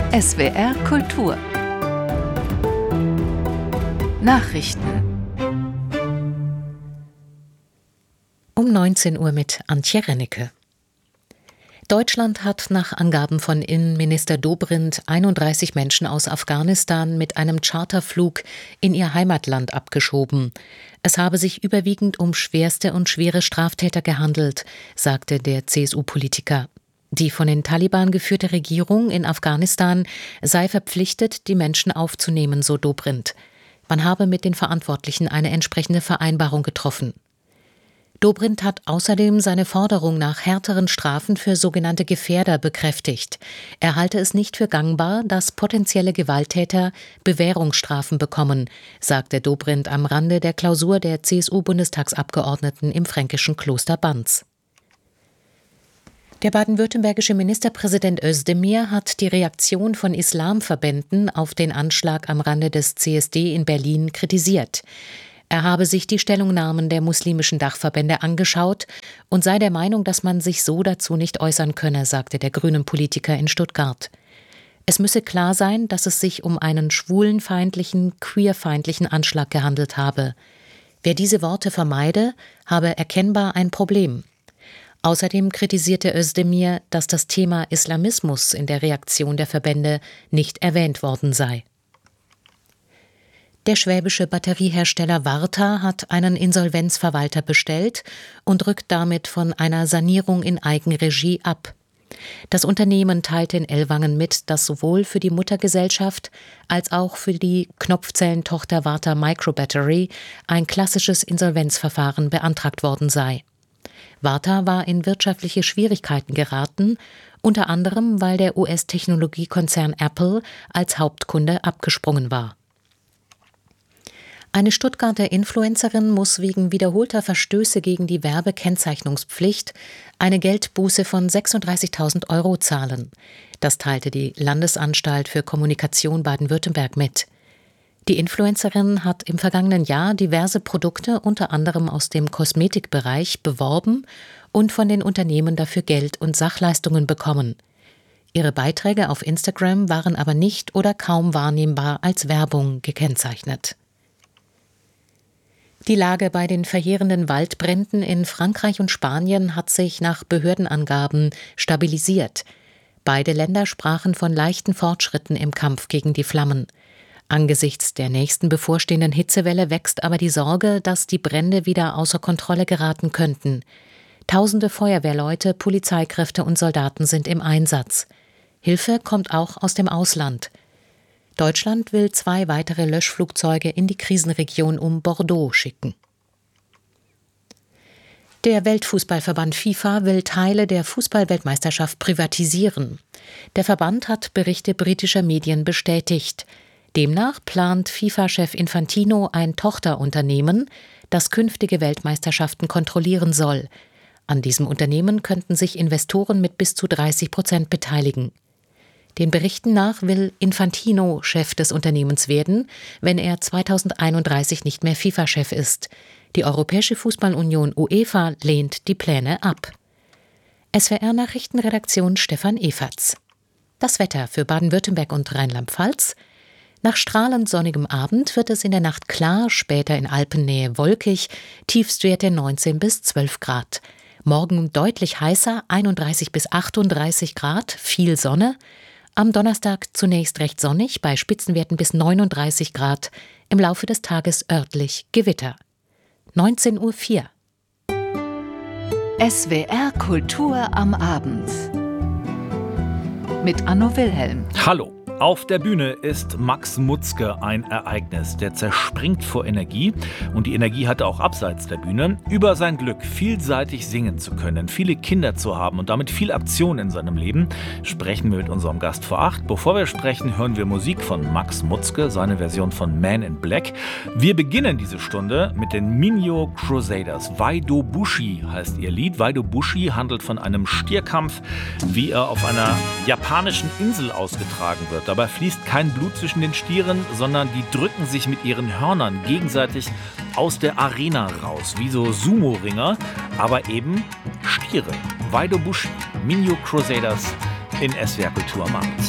SWR Kultur Nachrichten Um 19 Uhr mit Antje Rennecke. Deutschland hat nach Angaben von Innenminister Dobrindt 31 Menschen aus Afghanistan mit einem Charterflug in ihr Heimatland abgeschoben. Es habe sich überwiegend um schwerste und schwere Straftäter gehandelt, sagte der CSU-Politiker. Die von den Taliban geführte Regierung in Afghanistan sei verpflichtet, die Menschen aufzunehmen, so Dobrindt. Man habe mit den Verantwortlichen eine entsprechende Vereinbarung getroffen. Dobrindt hat außerdem seine Forderung nach härteren Strafen für sogenannte Gefährder bekräftigt. Er halte es nicht für gangbar, dass potenzielle Gewalttäter Bewährungsstrafen bekommen, sagte Dobrindt am Rande der Klausur der CSU-Bundestagsabgeordneten im fränkischen Kloster Banz. Der baden-württembergische Ministerpräsident Özdemir hat die Reaktion von Islamverbänden auf den Anschlag am Rande des CSD in Berlin kritisiert. Er habe sich die Stellungnahmen der muslimischen Dachverbände angeschaut und sei der Meinung, dass man sich so dazu nicht äußern könne, sagte der Grünen-Politiker in Stuttgart. Es müsse klar sein, dass es sich um einen schwulenfeindlichen, queerfeindlichen Anschlag gehandelt habe. Wer diese Worte vermeide, habe erkennbar ein Problem. Außerdem kritisierte Özdemir, dass das Thema Islamismus in der Reaktion der Verbände nicht erwähnt worden sei. Der schwäbische Batteriehersteller Varta hat einen Insolvenzverwalter bestellt und rückt damit von einer Sanierung in Eigenregie ab. Das Unternehmen teilte in Ellwangen mit, dass sowohl für die Muttergesellschaft als auch für die Knopfzellentochter Varta Microbattery ein klassisches Insolvenzverfahren beantragt worden sei. Varta war in wirtschaftliche Schwierigkeiten geraten, unter anderem, weil der US-Technologiekonzern Apple als Hauptkunde abgesprungen war. Eine Stuttgarter Influencerin muss wegen wiederholter Verstöße gegen die Werbekennzeichnungspflicht eine Geldbuße von 36.000 € zahlen. Das teilte die Landesanstalt für Kommunikation Baden-Württemberg mit. Die Influencerin hat im vergangenen Jahr diverse Produkte, unter anderem aus dem Kosmetikbereich, beworben und von den Unternehmen dafür Geld und Sachleistungen bekommen. Ihre Beiträge auf Instagram waren aber nicht oder kaum wahrnehmbar als Werbung gekennzeichnet. Die Lage bei den verheerenden Waldbränden in Frankreich und Spanien hat sich nach Behördenangaben stabilisiert. Beide Länder sprachen von leichten Fortschritten im Kampf gegen die Flammen. Angesichts der nächsten bevorstehenden Hitzewelle wächst aber die Sorge, dass die Brände wieder außer Kontrolle geraten könnten. Tausende Feuerwehrleute, Polizeikräfte und Soldaten sind im Einsatz. Hilfe kommt auch aus dem Ausland. Deutschland will 2 weitere Löschflugzeuge in die Krisenregion um Bordeaux schicken. Der Weltfußballverband FIFA will Teile der Fußball-Weltmeisterschaft privatisieren. Der Verband hat Berichte britischer Medien bestätigt. Demnach plant FIFA-Chef Infantino ein Tochterunternehmen, das künftige Weltmeisterschaften kontrollieren soll. An diesem Unternehmen könnten sich Investoren mit bis zu 30% beteiligen. Den Berichten nach will Infantino Chef des Unternehmens werden, wenn er 2031 nicht mehr FIFA-Chef ist. Die Europäische Fußballunion UEFA lehnt die Pläne ab. SWR-Nachrichtenredaktion Stefan Eferts. Das Wetter für Baden-Württemberg und Rheinland-Pfalz. Nach strahlend sonnigem Abend wird es in der Nacht klar, später in Alpennähe wolkig, Tiefstwerte 19 bis 12 Grad. Morgen deutlich heißer, 31 bis 38 Grad, viel Sonne. Am Donnerstag zunächst recht sonnig, bei Spitzenwerten bis 39 Grad, im Laufe des Tages örtlich Gewitter. 19:04 Uhr. SWR Kultur am Abend mit Anno Wilhelm. Hallo. Auf der Bühne ist Max Mutzke ein Ereignis. Der zerspringt vor Energie und die Energie hat er auch abseits der Bühne. Über sein Glück, vielseitig singen zu können, viele Kinder zu haben und damit viel Aktion in seinem Leben, sprechen wir mit unserem Gast vor 8. Bevor wir sprechen, hören wir Musik von Max Mutzke, seine Version von Man in Black. Wir beginnen diese Stunde mit den Minyo Crusaders. Waido Bushi heißt ihr Lied. Waido Bushi handelt von einem Stierkampf, wie er auf einer japanischen Insel ausgetragen wird. Dabei fließt kein Blut zwischen den Stieren, sondern die drücken sich mit ihren Hörnern gegenseitig aus der Arena raus, wie so Sumo-Ringer, aber eben Stiere. Waido Bushi, Minyo Crusaders in SWR Kultur am Abend.